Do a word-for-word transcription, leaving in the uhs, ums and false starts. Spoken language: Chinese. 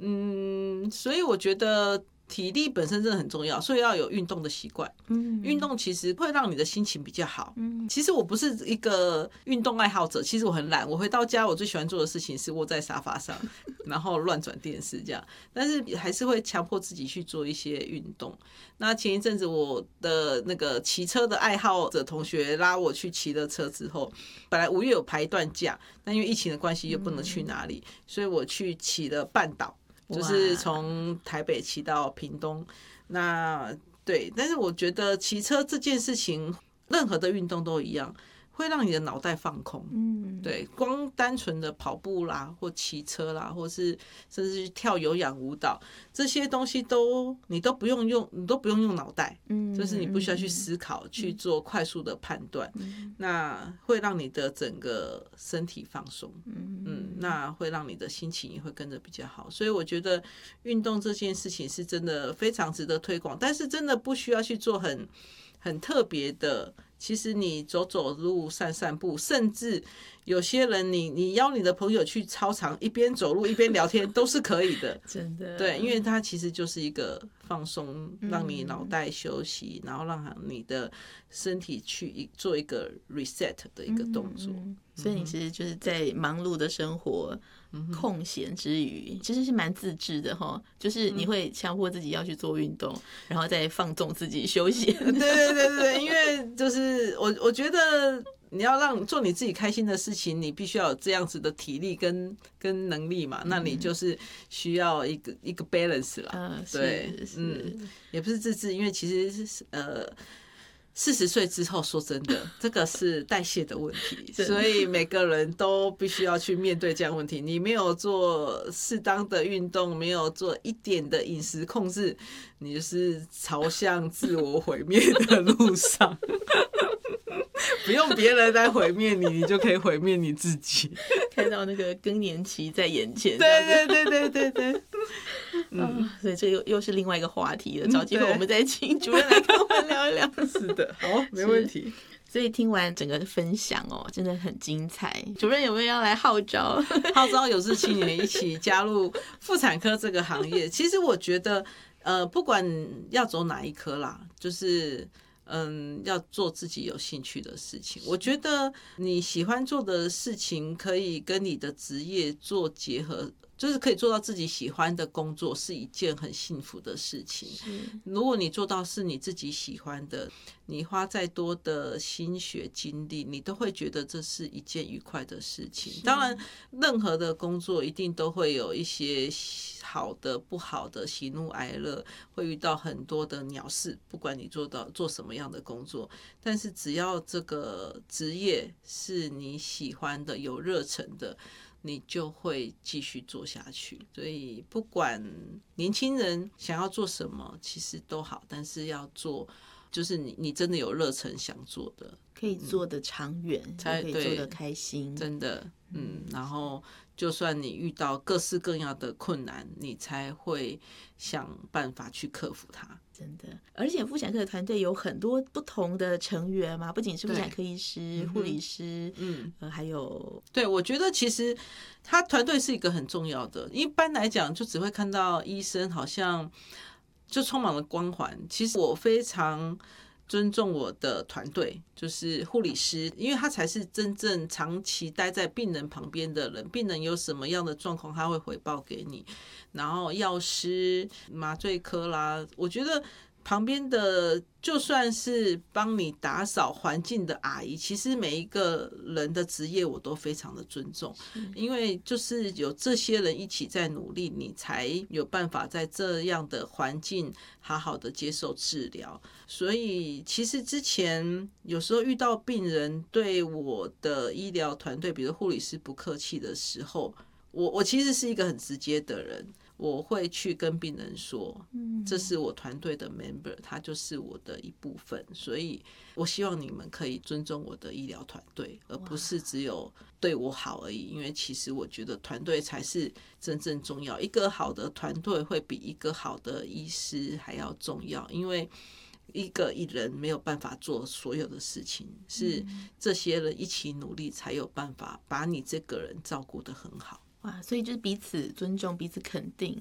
嗯，所以我觉得体力本身真的很重要，所以要有运动的习惯。嗯，运动其实会让你的心情比较好。嗯，其实我不是一个运动爱好者，其实我很懒。我回到家，我最喜欢做的事情是窝在沙发上，然后乱转电视这样。但是还是会强迫自己去做一些运动。那前一阵子我的那个骑车的爱好者同学拉我去骑了车之后，本来五月有排一段假，但因为疫情的关系又不能去哪里，所以我去骑了半岛。就是从台北骑到屏东，那对，但是我觉得骑车这件事情，任何的运动都一样，会让你的脑袋放空。嗯，对，光单纯的跑步啦，或骑车啦，或是甚至是跳有氧舞蹈，这些东西都你都不用用，你都不用用脑袋。嗯，就是你不需要去思考，去做快速的判断，那会让你的整个身体放松。嗯，那会让你的心情也会跟着比较好。所以我觉得运动这件事情是真的非常值得推广，但是真的不需要去做很很特别的。其实你走走路、散散步，甚至有些人你你邀你的朋友去操场，一边走路一边聊天都是可以的。 真的， 对，因为它其实就是一个放松，让你脑袋休息，然后让你的身体去做一个 reset 的一个动作。 嗯，所以你其实就是在忙碌的生活空闲之余，其实是蛮自制的哈，就是你会强迫自己要去做运动，然后再放纵自己休闲。 对对对对，因为就是我我觉得你要让做你自己开心的事情，你必须要有这样子的体力跟跟能力嘛，那你就是需要一个一个 balance 啦。 嗯， 对，嗯，也不是自制，因为其实是呃。四十岁之后，说真的，这个是代谢的问题，所以每个人都必须要去面对这样的问题。你没有做适当的运动，没有做一点的饮食控制，你就是朝向自我毁灭的路上。不用别人来毁灭你，你就可以毁灭你自己。 看到那个更年期在眼前。 对对对对对对。 嗯，所以这又又是另外一个话题了。找机会我们再请主任来跟我们聊一聊。 是的，好，没问题。 所以听完整个分享哦，真的很精彩。主任有没有要来号召？ 号召有志青年一起加入妇产科这个行业。其实我觉得，呃，不管要走哪一科啦，就是嗯，要做自己有兴趣的事情。我觉得你喜欢做的事情可以跟你的职业做结合，就是可以做到自己喜欢的工作，是一件很幸福的事情。如果你做到是你自己喜欢的，你花再多的心血精力，你都会觉得这是一件愉快的事情。当然，任何的工作一定都会有一些好的、不好的，喜怒哀乐，会遇到很多的鸟事。不管你做到做什么样的工作，但是只要这个职业是你喜欢的、有热忱的，你就会继续做下去。所以不管年轻人想要做什么，其实都好，但是要做就是你你真的有热忱想做的， 可以做得长远，才可以做得开心， 真的。嗯，然后就算你遇到各式各样的困难，你才会想办法去克服它。 真的，而且妇产科的团队有很多不同的成员嘛，不仅是妇产科医师、护理师，嗯，呃，还有， 对，我觉得其实他团队是一个很重要的。一般来讲，就只会看到医生好像就充满了光环。其实我非常尊重我的团队，就是护理师，因为他才是真正长期待在病人旁边的人。病人有什么样的状况，他会回报给你。然后药师、麻醉科啦，我觉得旁边的就算是帮你打扫环境的阿姨，其实每一个人的职业我都非常的尊重，因为就是有这些人一起在努力，你才有办法在这样的环境好好的接受治疗。所以其实之前有时候遇到病人对我的医疗团队，比如护理师不客气的时候，我我其实是一个很直接的人，我会去跟病人说，这是我团队的 member， 他就是我的一部分，所以我希望你们可以尊重我的医疗团队，而不是只有对我好而已。因为其实我觉得团队才是真正重要，一个好的团队会比一个好的医师还要重要，因为一个一人没有办法做所有的事情，是这些人一起努力才有办法把你这个人照顾得很好。 哇，所以就是彼此尊重、彼此肯定，